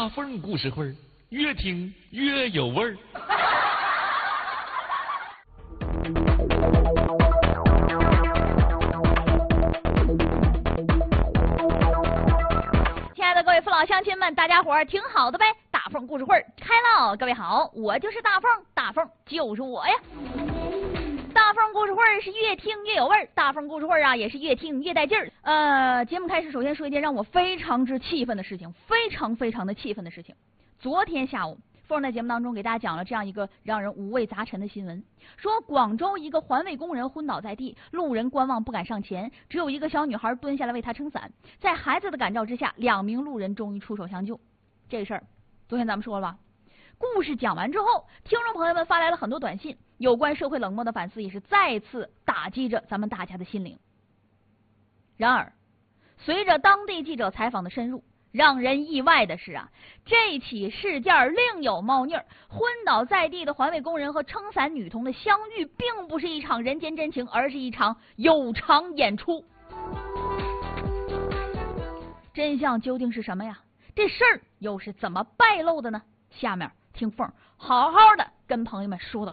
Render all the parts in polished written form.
大凤故事会，越听越有味儿。 亲爱的各位父老乡亲们，大家伙儿挺好的呗？大凤故事会开了，各位好，我就是大凤，大凤就是我呀。大凤故事会是越听越有味儿，大凤故事会啊也是越听越带劲儿。节目开始，首先说一件让我非常之气愤的事情，非常的气愤的事情。昨天下午，凤在节目当中给大家讲了这样一个让人五味杂陈的新闻，说广州一个环卫工人昏倒在地，路人观望不敢上前，只有一个小女孩蹲下来为他撑伞，在孩子的感召之下，2名路人终于出手相救。这个事儿昨天咱们说了吧。故事讲完之后，听众朋友们发来了很多短信，有关社会冷漠的反思也是再次打击着咱们大家的心灵。然而，随着当地记者采访的深入，让人意外的是啊，这起事件另有猫腻儿。昏倒在地的环卫工人和撑伞女童的相遇，并不是一场人间真情，而是一场有偿演出。真相究竟是什么呀？这事儿又是怎么败露的呢？下面听凤好好的跟朋友们说道。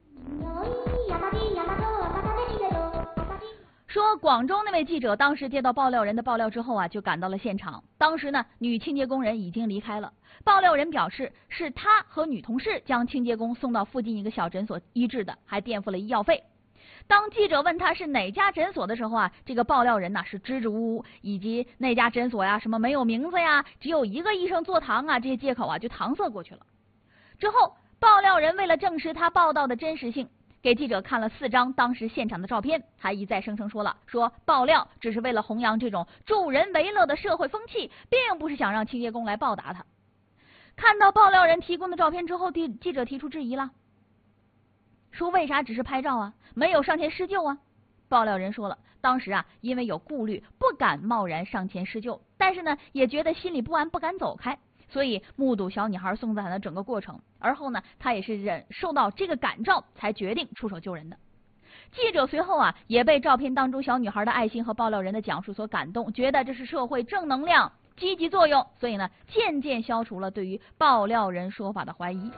说广州那位记者当时接到爆料人的爆料之后啊，就赶到了现场。当时呢，女清洁工人已经离开了。爆料人表示，是他和女同事将清洁工送到附近一个小诊所医治的，还垫付了医药费。当记者问他是哪家诊所的时候啊，这个爆料人呢是支支吾吾，以及那家诊所呀什么没有名字呀，只有一个医生坐堂啊，这些借口啊就搪塞过去了。之后爆料人为了证实他报道的真实性，给记者看了4张当时现场的照片，还一再声称说爆料只是为了弘扬这种助人为乐的社会风气，并不是想让清洁工来报答他。看到爆料人提供的照片之后，记者提出质疑了，说为啥只是拍照啊，没有上前施救啊？爆料人说了，当时啊因为有顾虑，不敢贸然上前施救，但是呢也觉得心里不安，不敢走开，所以目睹小女孩送伞的整个过程，而后呢他也是忍受到这个感召，才决定出手救人的。记者随后啊也被照片当中小女孩的爱心和爆料人的讲述所感动，觉得这是社会正能量积极作用，所以呢渐渐消除了对于爆料人说法的怀疑。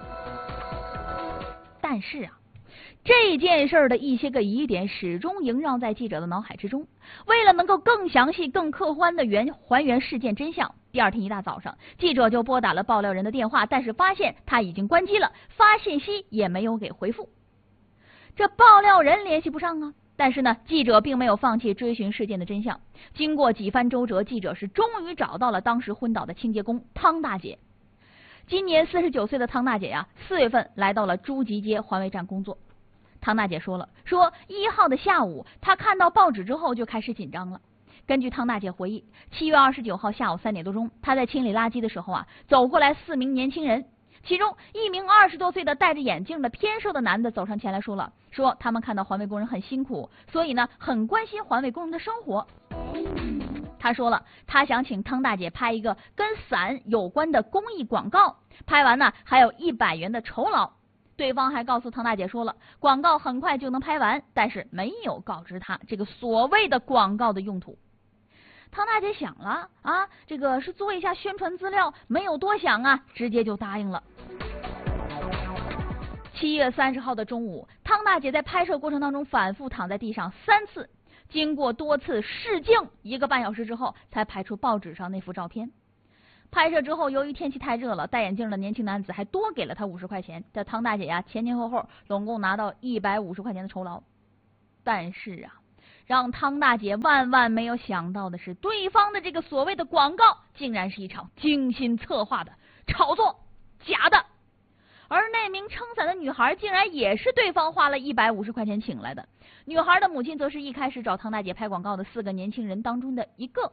但是啊，这件事的一些个疑点始终萦绕在记者的脑海之中。为了能够更详细、更客观的还原事件真相，第二天一大早上，记者就拨打了爆料人的电话，但是发现他已经关机了，发信息也没有给回复。这爆料人联系不上啊，但是呢，记者并没有放弃追寻事件的真相。经过几番周折，记者是终于找到了当时昏倒的清洁工汤大姐。今年49岁的汤大姐呀，4月份来到了诸吉街环卫站工作。汤大姐说1号的下午，她看到报纸之后就开始紧张了。根据汤大姐回忆，7月29号下午3点多钟，她在清理垃圾的时候啊，走过来4名年轻人，其中1名20多岁的戴着眼镜的偏瘦的男的走上前来说他们看到环卫工人很辛苦，所以呢很关心环卫工人的生活。他说了，他想请汤大姐拍一个跟伞有关的公益广告，拍完呢还有100元的酬劳。对方还告诉汤大姐说了，广告很快就能拍完，但是没有告知他这个所谓的广告的用途。汤大姐想了啊，这个是做一下宣传资料，没有多想啊，直接就答应了。7月30号的中午，汤大姐在拍摄过程当中反复躺在地上3次，经过多次试镜1个半小时之后，才拍出报纸上那幅照片。拍摄之后，由于天气太热了，戴眼镜的年轻男子还多给了他50块钱。这汤大姐呀，前后总共拿到150块钱的酬劳。但是啊，让汤大姐万万没有想到的是，对方的这个所谓的广告，竟然是一场精心策划的炒作，假的。而那名撑伞的女孩竟然也是对方花了150块钱请来的。女孩的母亲则是一开始找汤大姐拍广告的4个年轻人当中的一个。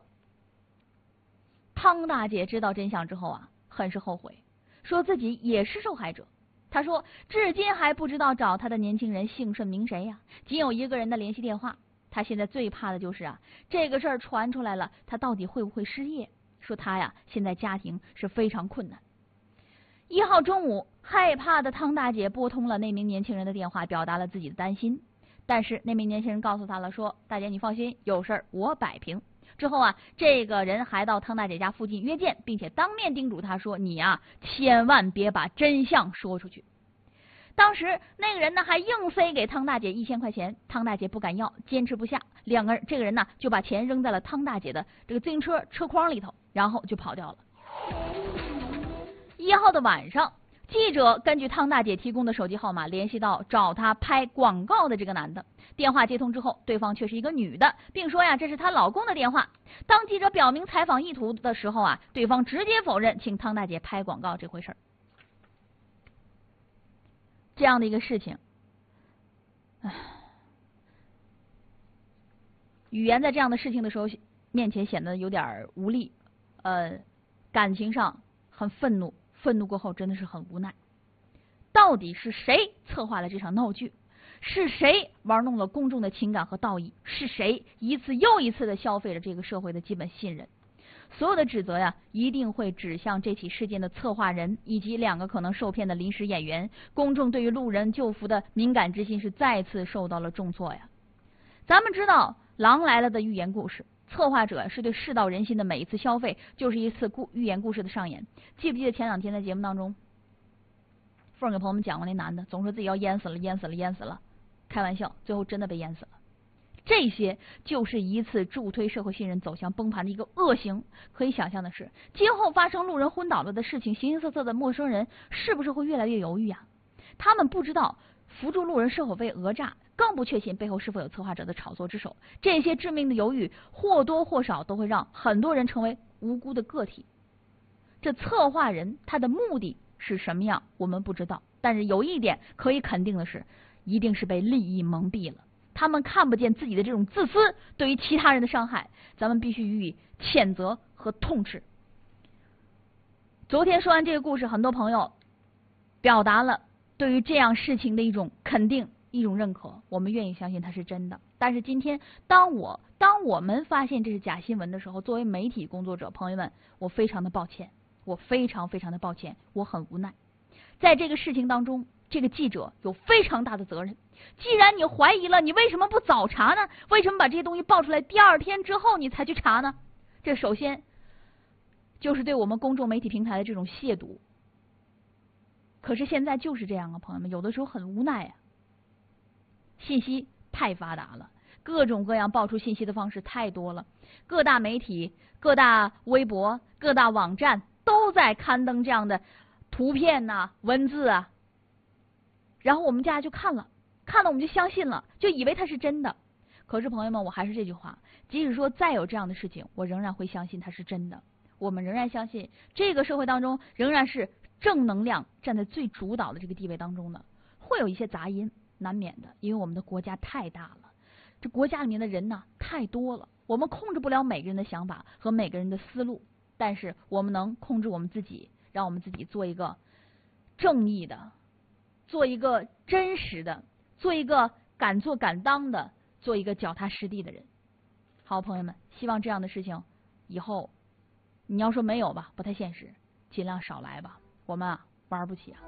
汤大姐知道真相之后啊，很是后悔，说自己也是受害者。她说至今还不知道找她的年轻人姓甚名谁呀，仅有1个人的联系电话。她现在最怕的就是啊，这个事儿传出来了，她到底会不会失业？说她呀，现在家庭是非常困难。1号中午，害怕的汤大姐拨通了那名年轻人的电话，表达了自己的担心。但是那名年轻人告诉她了，说大姐你放心，有事儿我摆平。 之后啊，这个人还到汤大姐家附近约见，并且当面叮嘱她说：“你啊，千万别把真相说出去。”当时那个人呢还硬塞给汤大姐1000块钱，汤大姐不敢要，坚持不下，这个人呢就把钱扔在了汤大姐的这个自行车车筐里头，然后就跑掉了。1号的晚上，记者根据汤大姐提供的手机号码联系到找她拍广告的这个男的，电话接通之后，对方却是一个女的，并说呀这是她老公的电话。当记者表明采访意图的时候啊，对方直接否认请汤大姐拍广告这回事儿。这样的一个事情，语言在这样的事情的时候面前显得有点无力，感情上很愤怒，愤怒过后真的是很无奈。到底是谁策划了这场闹剧？是谁玩弄了公众的情感和道义？是谁一次又一次的消费了这个社会的基本信任？所有的指责呀，一定会指向这起事件的策划人以及2个可能受骗的临时演员。公众对于路人救扶的敏感之心是再次受到了重挫呀。咱们知道《狼来了》的寓言故事，策划者是对世道人心的每一次消费就是一次寓言故事的上演。记不记得前2天在节目当中，凤儿给朋友们讲过那男的总说自己要淹死了，淹死了，淹死了，开玩笑，最后真的被淹死了。这些就是一次助推社会信任走向崩盘的一个恶行。可以想象的是，今后发生路人昏倒了的事情，形形色色的陌生人是不是会越来越犹豫啊？他们不知道扶助路人是否被讹诈，更不确信背后是否有策划者的炒作之手。这些致命的犹豫或多或少都会让很多人成为无辜的个体。这策划人他的目的是什么样我们不知道，但是有一点可以肯定的是，一定是被利益蒙蔽了。他们看不见自己的这种自私对于其他人的伤害，咱们必须予以谴责和痛斥。昨天说完这个故事，很多朋友表达了对于这样事情的一种肯定，一种认可，我们愿意相信它是真的。但是今天当我们发现这是假新闻的时候，作为媒体工作者，朋友们，我非常的抱歉，我非常非常的抱歉，我很无奈。在这个事情当中，这个记者有非常大的责任。既然你怀疑了，你为什么不早查呢？为什么把这些东西爆出来第2天之后你才去查呢？这首先就是对我们公众媒体平台的这种亵渎。可是现在就是这样啊，朋友们，有的时候很无奈啊。信息太发达了，各种各样爆出信息的方式太多了，各大媒体、各大微博、各大网站都在刊登这样的图片啊、文字啊，然后我们大家就看了我们就相信了，就以为它是真的。可是朋友们，我还是这句话，即使说再有这样的事情，我仍然会相信它是真的。我们仍然相信这个社会当中仍然是正能量站在最主导的这个地位当中的，会有一些杂音难免的，因为我们的国家太大了，这国家里面的人呢太多了，我们控制不了每个人的想法和每个人的思路，但是我们能控制我们自己，让我们自己做一个正义的，做一个真实的，做一个敢做敢当的，做一个脚踏实地的人。好，朋友们，希望这样的事情以后你要说没有吧，不太现实，尽量少来吧，我们玩不起啊。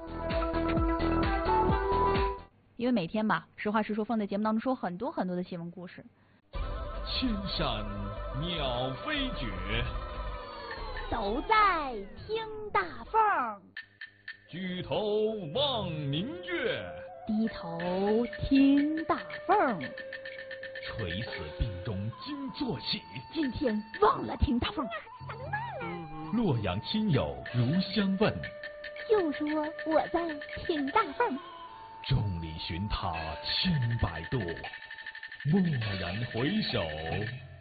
因为每天吧，实话实说，放在节目当中说很多很多的新闻故事。 千山鸟飞绝， 都在听大凤， 举头望明月， 低头听大凤。 垂死病中惊坐起， 今天忘了听大凤。 洛阳亲友如相问， 就说我在听大凤。 众里寻他千百度，蓦然回首。